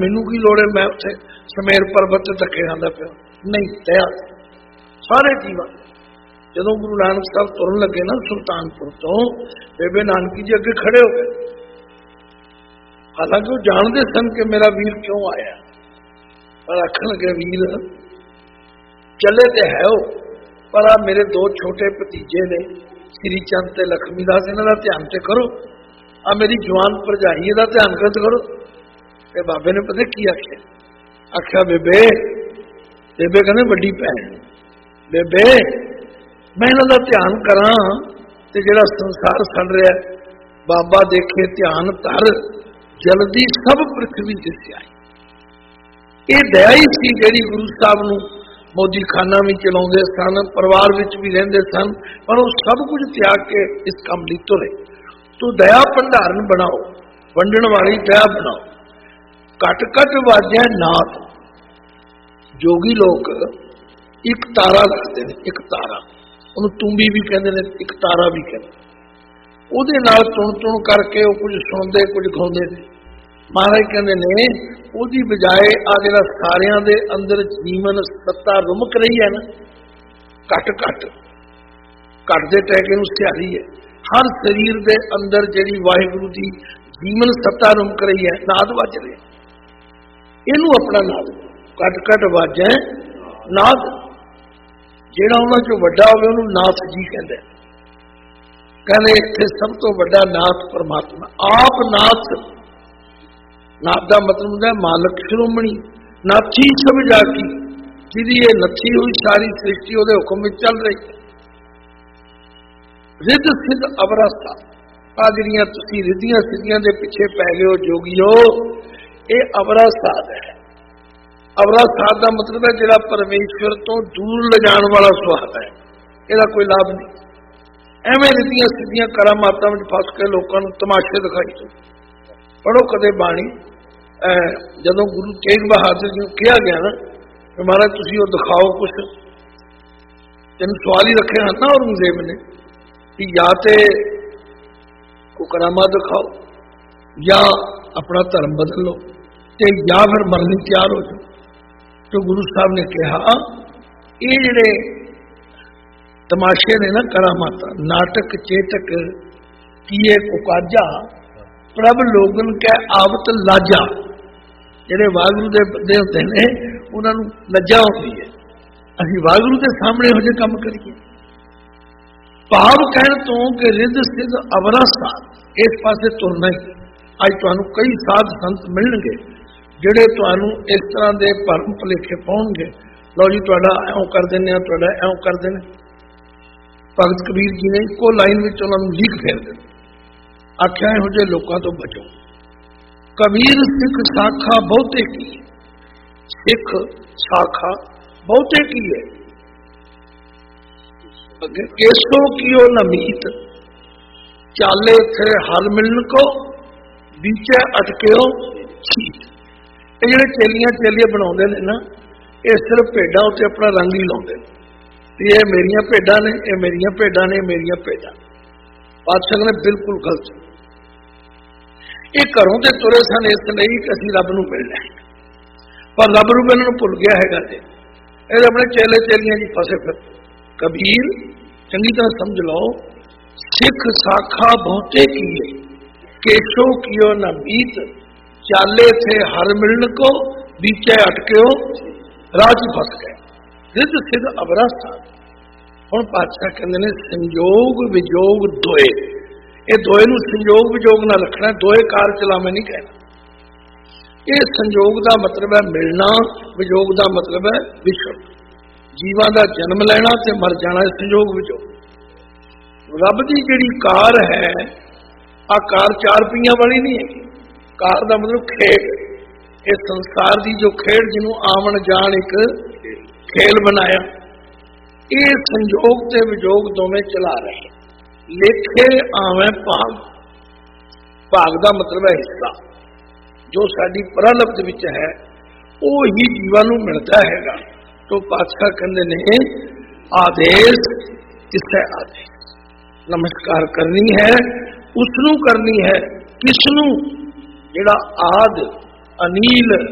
मैनू की लोड़ है, मैं उत्थे समेर पर्वत ते धक्के खांदा पिया। नहीं, दया सारे जीवन। जदों गुरु नानक साहब तुरन लगे ना सुल्तानपुर तो, बेबे नानकी जी अगे खड़े हो गए। हालांकि वो जानते सन कि मेरा वीर क्यों आया, पर आखन लगे वीर चले तो है वो, पर आ मेरे दो छोटे भतीजे ने श्री चंद ते लक्ष्मी दास, इन्हां दा ध्यान ते करो। आ मेरी जवान भरजाई इहदा ध्यान करो। ते बाबे ने पता की आख्या, आख्या बेबे, बेबे कहने वड्डी भैन, बेबे मैं इन्हां दा ध्यान करा ते जिहड़ा संसार सड़ रहा, बाबा देखे ध्यान धर जल्दी सब पृथ्वी दिसिया। ये दया ही सी जिहड़ी गुरु साहब नूं मोदी खाना भी चलाते सन, परिवार विच भी रहिंदे सन, पर वो सब कुछ त्याग के इस काम लई तुरे। तो दया भंडारण बनाओ, वंडण वाली दया बनाओ। घट घट वाजे नाथ, जोगी लोग एक तारा रखते हैं, एक तारा, उन्होंने तुम्बी भी कहते हैं, एक तारा भी कहते, ਉਹਦੇ ਨਾਲ तुण करके वो कुछ सुनते कुछ गाते हैं। महाराज कहते ने ਉਹਦੀ बजाए आ ਜਿਹੜਾ ਸਾਰਿਆਂ ਦੇ अंदर जीवन सत्ता रुमक रही है ना, घट घट घट के टैके सिहारी है, हर शरीर के अंदर जी वाहिगुरु की जीवन सत्ता रुमक रही है, नाद वज रहे, इनू अपना नाद घट घट वाजे नाद। ਜਿਹੜਾ ਉਹਨਾਂ ਚੋਂ ਵੱਡਾ ਹੋਵੇ ਉਹਨੂੰ नाथ जी कहते, कहते इत्थे सब तो वड्डा नाथ परमात्मा आप नाथ। नाथ का मतलब होता है मालक श्रोमणी, नाथी सब जाकी, जिहदी ये नथी हुई सारी सृष्टि उहदे हुक्म विच चल रही है। रिद सिद्ध अवरस्था, आ जिहड़ियां तुसीं रिद्धियां सिद्धियां दे पिछे पै गए हो जोगियो, ये अवरसाद है। अवरसाद का मतलब है जिहड़ा परमेश्वर तो दूर ले जाने वाला स्वाद है, इसका कोई लाभ नहीं। एवें रिद्धियां सिद्धियां करामातां विच फस के लोगों को तमाशे दिखाई दो। पढ़ो कदे बाणी, जदों गुरु तेग बहादुर जी कहा गया ना कि महाराज तुसीं वो दिखाओ कुछ, तीन सवाल ही रखे हैं ना औरंगजेब ने कि या तो को करामा दिखाओ, या अपना धर्म बदल लो, ते या फिर मरने तैयार हो जाओ। तो गुरु साहब ने कहा ये जिहड़े तमाशे ने ना करामाता, नाटक चेतक किए कुकाजा, प्रभ लोगन कै आवत लाजा। जिहड़े वाहगुरू दे बंदे होंदे ने उन्हां नूं लज्जा होंदी है, असीं वाहगुरू दे सामने हो जे काम करिए। भाव कहण तो कि रिद सिद्ध अवरसा, इस पासे तुरना ही। अज तुहानूं कई साध संत मिलणगे जिहड़े तुहानूं इस तरह के भरम भुलेखे पाउणगे, लो जी तुहाडा इउं कर दिंदे आ, तुहाडा इउं कर दिंदे। भगत कबीर जी ने इक्को लाइन विच उन्हां नूं लीक फेर दित्ती, आख्या इहो जिहे लोकां तो बचो। कबीर सिख शाखा बहुते की, सिख शाखा बहुते की है, केसो कियो नमीत, चाले थे हल मिलन को, बीचे अटक्यो छीत। ये जिहड़े चेलियां चेलिए बनाउंदे ने ना, ये सिर्फ भेडां उत्ते अपना रंग ही लाउंदे ने, ये मेरियां भेडां ने, ये मेरियां भेडां ने, मेरियां भेडां। बादशाह ने बिल्कुल गलत, ये घरों से तुरे सन इसलिए कि असीं रब नूं मिलना है, पर रब नूं मिलण नूं भुल गया है जी, ये अपने चेले चेलियां जी फसे फिर। कबीर चंगी तरह समझ लो, सिख शाखा बहुते की है, केशो कियो न बीत, चाले थे हर मिलन को, बीचे अटक्यो राज फस गए। रिद सिद्ध अवरसा। हुण पातशाह कहंदे ने संयोग विजोग दोए, ये दोए नूं संयोग विजोग ना रखना, दोए कार चलावे नहीं कहना। ये संयोग का मतलब है मिलना, विजोग का मतलब है विछड़। जीवां दा जन्म लेना ते मर जाना, संयोग विजोग। रब की जिहड़ी कार है, आ कार चार पहियां वाली नहीं है। कार का मतलब खेड, ये संसार की जो खेड जिन्हों आवन जान एक खेल बनाया, ये संयोग ते विजोग दोवें चला रहे। लेखे आवे भाग, भाग का मतलब है हिस्सा, जो साडी प्रारब्ध विच है वो ही जीवां नूं मिलता हैगा। तो पातशाह कहंदे ने आदेश किसे आदेश, नमस्कार करनी है उसनूं करनी है, किसनूं? जिहड़ा आद अनील